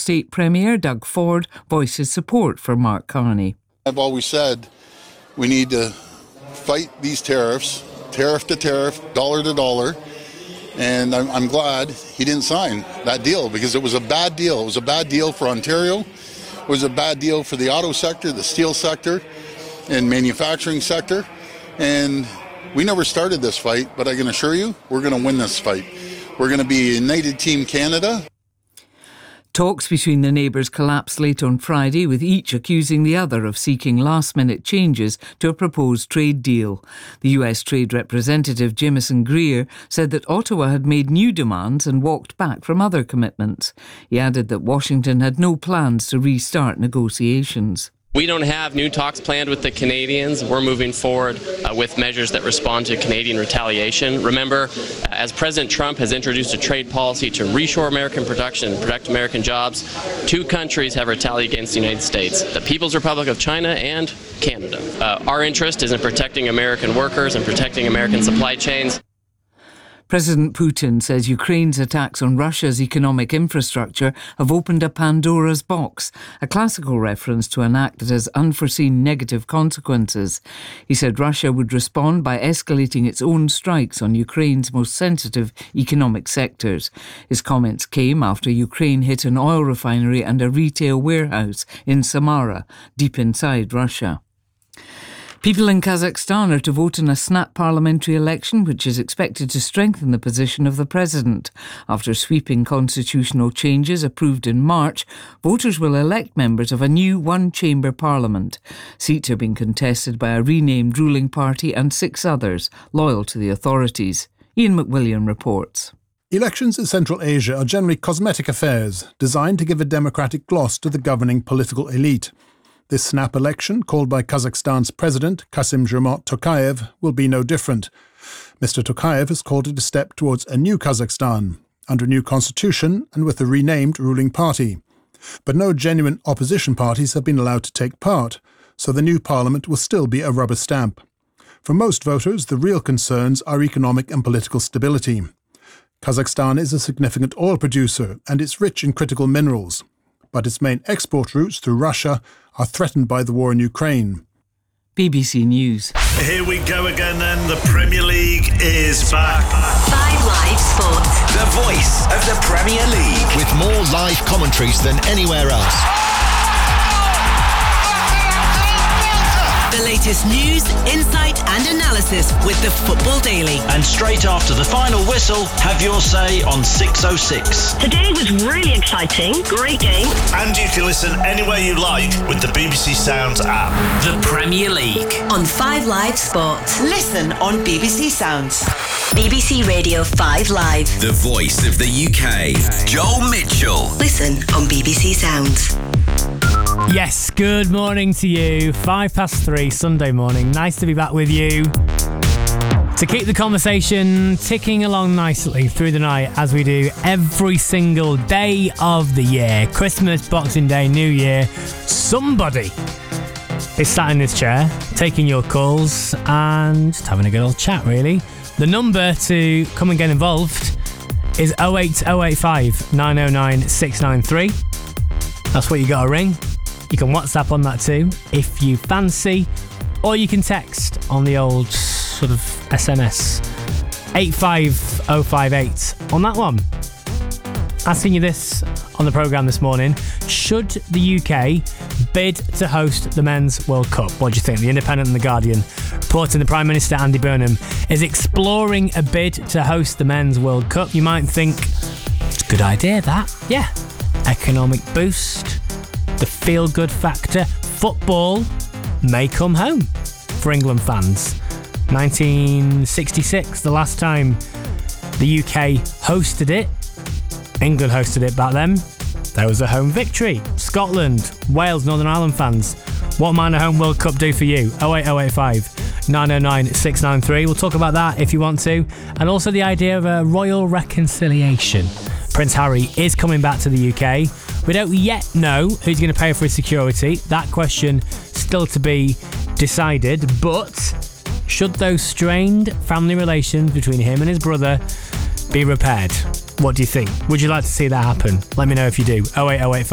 State Premier Doug Ford voices support for Mark Carney. I've always said we need to fight these tariffs, tariff to tariff, dollar to dollar, and I'm glad he didn't sign that deal because it was a bad deal. It was a bad deal for Ontario. It was a bad deal for the auto sector, the steel sector, and manufacturing sector. And we never started this fight, but I can assure you we're going to win this fight. We're going to be a United Team Canada. Talks between the neighbours collapsed late on Friday, with each accusing the other of seeking last-minute changes to a proposed trade deal. The US Trade Representative Jamieson Greer said that Ottawa had made new demands and walked back from other commitments. He added that Washington had no plans to restart negotiations. We don't have new talks planned with the Canadians. We're moving forward with measures that respond to Canadian retaliation. Remember, as President Trump has introduced a trade policy to reshore American production and protect American jobs, two countries have retaliated against the United States, the People's Republic of China and Canada. Our interest is in protecting American workers and protecting American supply chains. President Putin says Ukraine's attacks on Russia's economic infrastructure have opened a Pandora's box, a classical reference to an act that has unforeseen negative consequences. He said Russia would respond by escalating its own strikes on Ukraine's most sensitive economic sectors. His comments came after Ukraine hit an oil refinery and a retail warehouse in Samara, deep inside Russia. People in Kazakhstan are to vote in a snap parliamentary election which is expected to strengthen the position of the president. After sweeping constitutional changes approved in March, voters will elect members of a new one-chamber parliament. Seats are being contested by a renamed ruling party and 6 others, loyal to the authorities. Ian McWilliam reports. Elections in Central Asia are generally cosmetic affairs, designed to give a democratic gloss to the governing political elite. This snap election, called by Kazakhstan's president, Kassym-Jomart Tokayev, will be no different. Mr. Tokayev has called it a step towards a new Kazakhstan, under a new constitution and with a renamed ruling party. But no genuine opposition parties have been allowed to take part, so the new parliament will still be a rubber stamp. For most voters, the real concerns are economic and political stability. Kazakhstan is a significant oil producer and it's rich in critical minerals, but its main export routes through Russia are threatened by the war in Ukraine. BBC News. Here we go again then. The Premier League is back. 5 Live Sports. The voice of the Premier League. With more live commentaries than anywhere else. The latest news, insight and analysis with the Football Daily. And straight after the final whistle, have your say on 606. Today was really exciting. Great game. And you can listen anywhere you like with the BBC Sounds app. The Premier League on 5 Live Sports. Listen on BBC Sounds. BBC Radio 5 Live. The voice of the UK. Joel Mitchell. Listen on BBC Sounds. Yes, good morning to you. 3:05 Sunday morning. Nice to be back with you. To keep the conversation ticking along nicely through the night, as we do every single day of the year. Christmas, Boxing Day, New Year. Somebody is sat in this chair, taking your calls and just having a good old chat, really. The number to come and get involved is 08085 909 693. That's what you got to ring. You can WhatsApp on that too, if you fancy, or you can text on the old sort of SMS 85058 on that one. Asking you this on the programme this morning: should the UK bid to host the Men's World Cup? What do you think? The Independent and the Guardian reporting the Prime Minister Andy Burnham is exploring a bid to host the Men's World Cup. You might think it's a good idea, that. Yeah. Economic boost, the feel-good factor. Football may come home for England fans. 1966, the last time the UK hosted it. England hosted it back then. There was a home victory. Scotland, Wales, Northern Ireland fans, what might a home World Cup do for you? 08085 909 693. We'll talk about that if you want to. And also the idea of a royal reconciliation. Prince Harry is coming back to the UK. We don't yet know who's going to pay for his security. That question still to be decided. But should those strained family relations between him and his brother be repaired? What do you think? Would you like to see that happen? Let me know if you do. 08085